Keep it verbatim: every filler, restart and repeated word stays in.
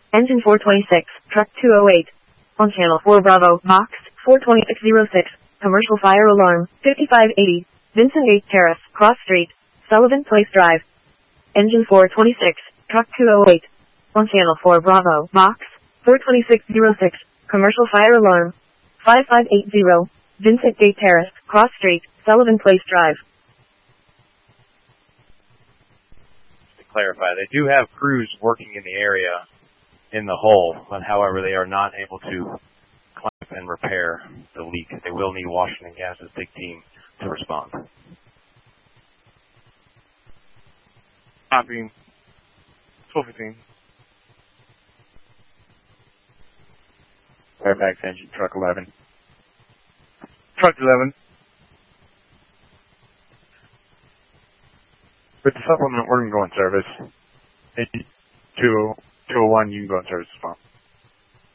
Engine four twenty-six, truck two oh eight. On channel four Bravo, box four twenty-six oh six, commercial fire alarm, fifty-five eighty, Vincent Gate Terrace, Cross Street, Sullivan Place Drive. Engine four twenty-six, truck two oh eight. On channel four Bravo, box four twenty-six oh six, commercial fire alarm, five five eight zero, Vincent Gate Terrace, Cross Street, Sullivan Place Drive. To clarify, they do have crews working in the area in the hull, but however they are not able to climb up and repair the leak. They will need Washington Gas's big team to respond. Copy. twelve fifteen. Fairfax engine, truck eleven. Truck eleven. With the supplement, we're going to go in service. two oh one, you can go in service as well.